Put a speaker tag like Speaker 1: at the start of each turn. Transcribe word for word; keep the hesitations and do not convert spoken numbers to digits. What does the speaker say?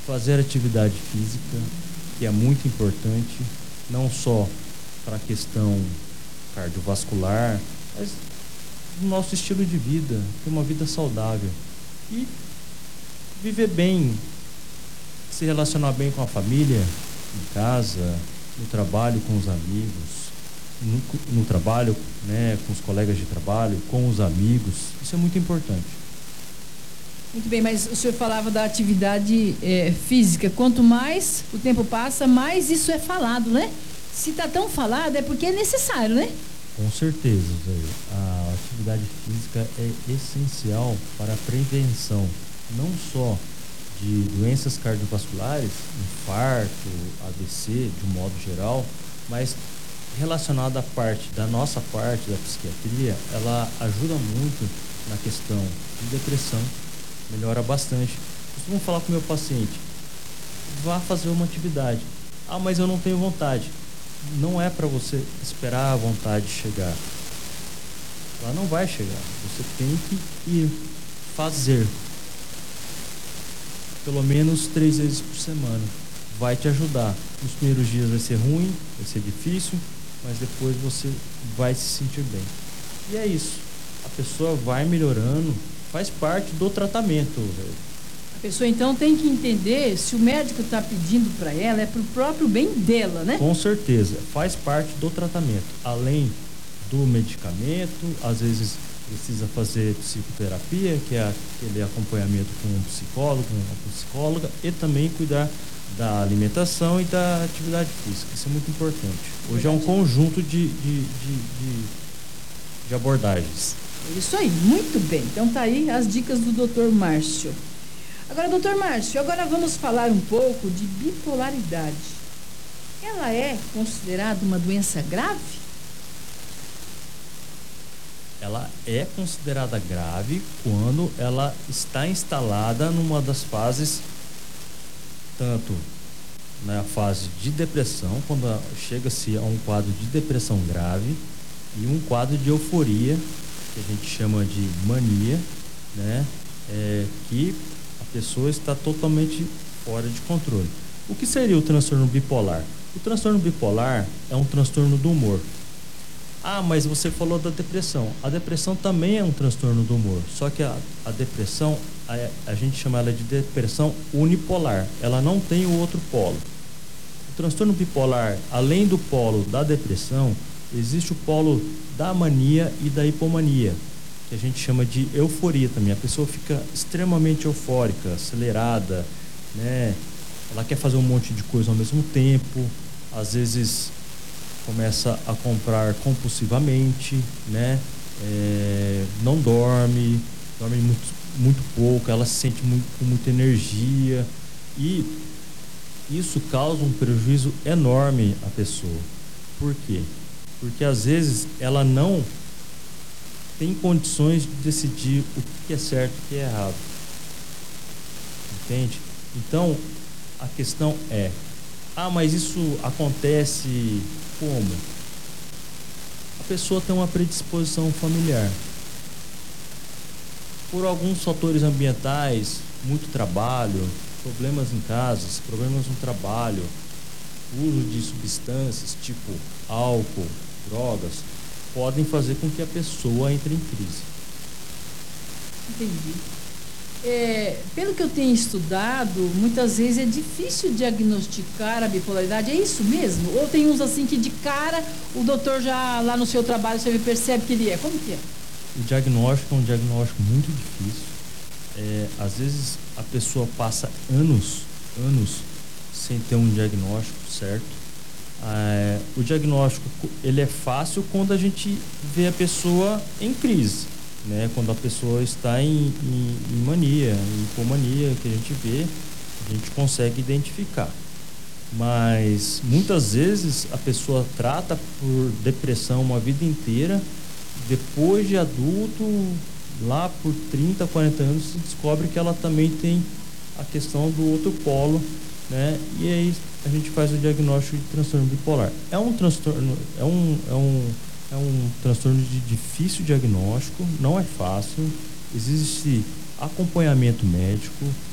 Speaker 1: fazer atividade física, que é muito importante, não só para a questão cardiovascular, mas no nosso estilo de vida, ter uma vida saudável e viver bem, se relacionar bem com a família, em casa, no trabalho com os amigos, no, no trabalho, né, com os colegas de trabalho, com os amigos. Isso é muito importante.
Speaker 2: Muito bem, mas o senhor falava da atividade é, física. Quanto mais o tempo passa, mais isso é falado, né? Se está tão falado, é porque é necessário, né?
Speaker 1: Com certeza, Zé. A atividade física é essencial para a prevenção, não só de doenças cardiovasculares, infarto, A V C, de um modo geral, mas relacionada à parte, da nossa parte da psiquiatria, ela ajuda muito na questão de depressão, melhora bastante. Costumo falar com o meu paciente, vá fazer uma atividade. Ah, mas eu não tenho vontade. Não é para você esperar a vontade chegar. Ela não vai chegar. Você tem que ir fazer. Pelo menos três vezes por semana. Vai te ajudar. Nos primeiros dias vai ser ruim, vai ser difícil, mas depois você vai se sentir bem. E é isso. A pessoa vai melhorando, faz parte do tratamento, velho.
Speaker 2: A pessoa então tem que entender se o médico está pedindo para ela é para o próprio bem dela, né?
Speaker 1: Com certeza, faz parte do tratamento. Além do medicamento, às vezes precisa fazer psicoterapia, que é aquele acompanhamento com um psicólogo, uma psicóloga, e também cuidar da alimentação e da atividade física. Isso é muito importante. Hoje é um conjunto de, de, de, de, de abordagens.
Speaker 2: Isso aí, muito bem. Então tá aí as dicas do doutor Márcio. Agora, doutor Márcio, agora vamos falar um pouco de bipolaridade. Ela é considerada uma doença grave?
Speaker 1: Ela é considerada grave quando ela está instalada numa das fases, tanto na fase de depressão, quando chega-se a um quadro de depressão grave, e um quadro de euforia, que a gente chama de mania, né? É, que a pessoa está totalmente fora de controle. O que seria o transtorno bipolar? O transtorno bipolar é um transtorno do humor. Ah, mas você falou da depressão. A depressão também é um transtorno do humor, só que a, a depressão, a, a gente chama ela de depressão unipolar. Ela não tem o outro polo. O transtorno bipolar, além do polo da depressão, existe o polo da mania e da hipomania, que a gente chama de euforia também. A pessoa fica extremamente eufórica, acelerada, né? Ela quer fazer um monte de coisa ao mesmo tempo, às vezes começa a comprar compulsivamente, né? É, não dorme, dorme muito, muito pouco, ela se sente muito, com muita energia, e isso causa um prejuízo enorme à pessoa. Por quê? Porque às vezes ela não tem condições de decidir o que é certo e o que é errado. Entende? Então, a questão é, ah, mas isso acontece como? A pessoa tem uma predisposição familiar. Por alguns fatores ambientais, muito trabalho, problemas em casa, problemas no trabalho, uso de substâncias tipo álcool, drogas, podem fazer com que a pessoa entre em crise.
Speaker 2: Entendi. É, pelo que eu tenho estudado, muitas vezes é difícil diagnosticar a bipolaridade. É isso mesmo? Ou tem uns assim que de cara o doutor já lá no seu trabalho você percebe que ele é? Como que é?
Speaker 1: O diagnóstico é um diagnóstico muito difícil. É, às vezes a pessoa passa anos, anos sem ter um diagnóstico certo. É, o diagnóstico ele é fácil quando a gente vê a pessoa em crise, né? Quando a pessoa está em, em, em mania, em hipomania, que a gente vê, a gente consegue identificar. Mas muitas vezes a pessoa trata por depressão uma vida inteira, depois de adulto, lá por trinta, quarenta anos, se descobre que ela também tem a questão do outro polo, né? E aí a gente faz o diagnóstico de transtorno bipolar. É um transtorno, é um, é um, é um transtorno de difícil diagnóstico, não é fácil, existe acompanhamento médico,